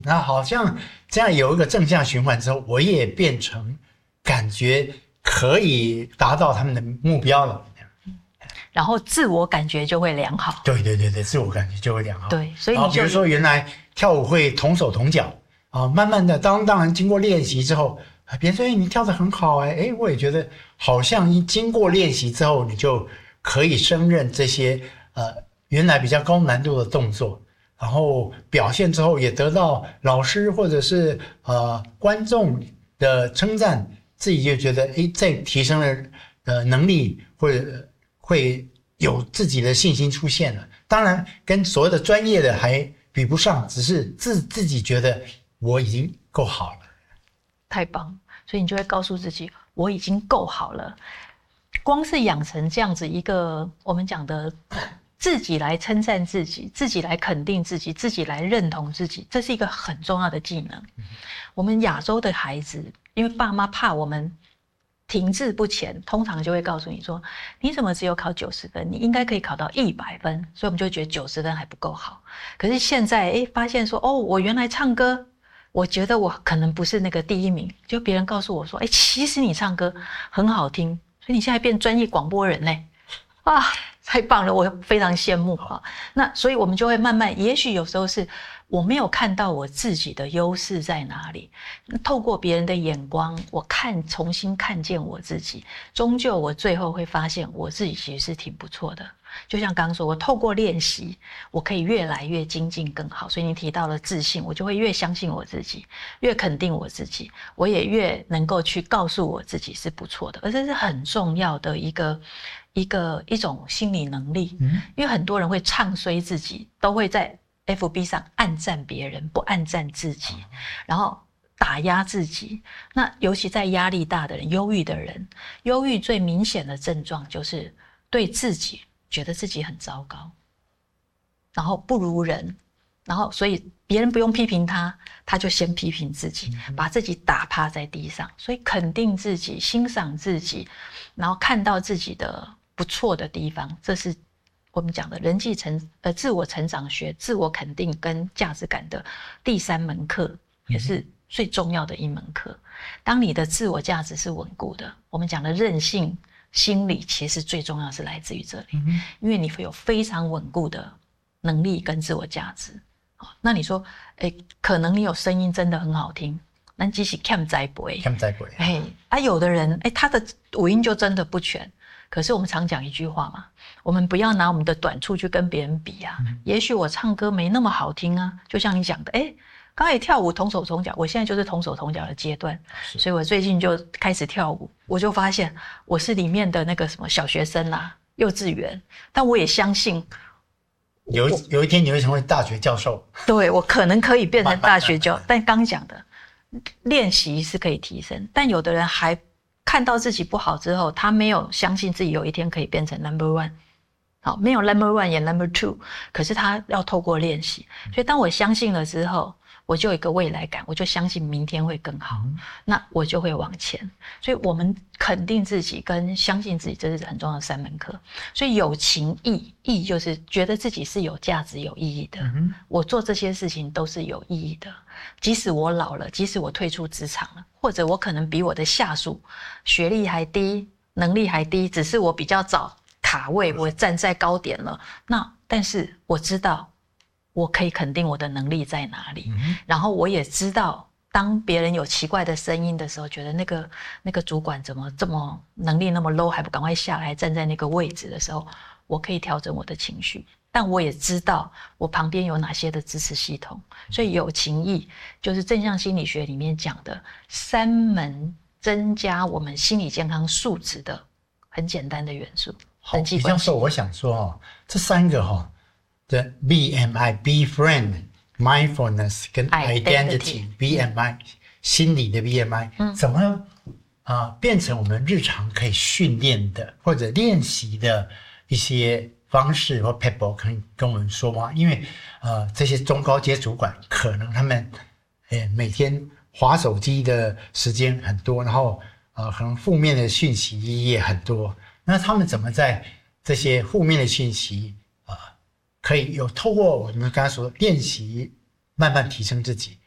那好像这样有一个正向循环之后，我也变成感觉可以达到他们的目标了。 然后自我感觉就会良好。 对，自我感觉就会良好。 对，所以你就比如说原来跳舞会同手同脚啊，慢慢的当然经过练习之后，别人说你跳得很好我也觉得好像经过练习之后，你就可以胜任这些原来比较高难度的动作，然后表现之后也得到老师或者是观众的称赞，自己就觉得在提升了能力，或者会有自己的信心出现了。当然跟所谓的专业的还比不上，只是自己觉得我已经够好了。 太棒，所以你就会告诉自己我已经够好了。光是养成这样子一个我们讲的自己来称赞自己，自己来肯定自己，自己来认同自己，这是一个很重要的技能。我们亚洲的孩子，因为爸妈怕我们停滞不前，通常就会告诉你说，你怎么只有考90分，你应该可以考到100分，所以我们就会觉得90分还不够好。可是现在发现说，我原来唱歌，我觉得我可能不是那个第1名，就别人告诉我说，其实你唱歌很好听，所以你现在变专业广播人嘞，啊，太棒了，我非常羡慕啊。那所以我们就会慢慢，也许有时候是我没有看到我自己的优势在哪里，透过别人的眼光，我重新看见我自己，终究我最后会发现我自己其实是挺不错的。就像刚刚说，我透过练习，我可以越来越精进更好。所以你提到了自信，我就会越相信我自己，越肯定我自己，我也越能够去告诉我自己是不错的。而这是很重要的一种心理能力。因为很多人会唱衰自己，都会在 FB 上暗赞别人，不暗赞自己，然后打压自己。那尤其在压力大的人，忧郁的人，忧郁最明显的症状就是对自己觉得自己很糟糕，然后不如人，然后所以别人不用批评他，他就先批评自己，把自己打趴在地上。所以肯定自己，欣赏自己，然后看到自己的不错的地方，这是我们讲的自我成长学、自我肯定跟价值感的第3门课，也是最重要的一门课。当你的自我价值是稳固的，我们讲的韧性心理其实最重要是来自于这里，因为你会有非常稳固的能力跟自我价值。那你说可能你有声音真的很好听，但只是欠栽培，有的人他的五音就真的不全。可是我们常讲一句话嘛，我们不要拿我们的短处去跟别人比啊。也许我唱歌没那么好听啊，就像你讲的刚才跳舞同手同脚，我现在就是同手同脚的阶段，所以我最近就开始跳舞，我就发现我是里面的那个什么小学生啦，幼稚园，但我也相信有一天你会成为大学教授。 对，我可能可以变成大学教，但刚讲的练习是可以提升，但有的人还看到自己不好之后，他没有相信自己有一天可以变成 No.1， 好，没有 No.1 也 No.2， 可是他要透过练习，所以当我相信了之后，我就有一个未来感，我就相信明天会更好，那我就会往前。所以我们肯定自己跟相信自己，这是很重要的3门课。所以有情义就是觉得自己是有价值有意义的，我做这些事情都是有意义的，即使我老了，即使我退出职场了，或者我可能比我的下属学历还低，能力还低，只是我比较早卡位，我站在高点了，但是我知道我可以肯定我的能力在哪里，然后我也知道当别人有奇怪的声音的时候，觉得那个主管怎么这么能力那么 low， 还不赶快下来站在那个位置的时候，我可以调整我的情绪，但我也知道我旁边有哪些的支持系统。所以有情义就是正向心理学里面讲的3门增加我们心理健康素质的很简单的元素。 好，你这样说我想说这3个的 BMI Befriend Mindfulness 跟 Identity BMI 心理的 BMI 怎么变成我们日常可以训练的或者练习的一些方式或 people 可以跟我们说吗？因为这些中高阶主管可能他们每天滑手机的时间很多，然后可能负面的讯息也很多，那他们怎么在这些负面的讯息可以有透过我们刚才说练习慢慢提升自己，